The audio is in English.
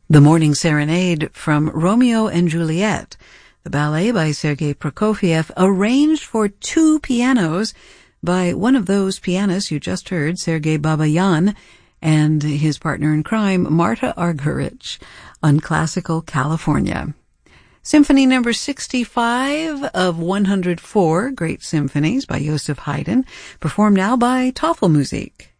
The Morning Serenade from Romeo and Juliet, the ballet by Sergei Prokofiev, arranged for 2 pianos by one of those pianists you just heard, Sergei Babayan, and his partner in crime, Marta Argerich, on Classical California. Symphony number 65 of 104 Great Symphonies by Joseph Haydn, performed now by Tafelmusik.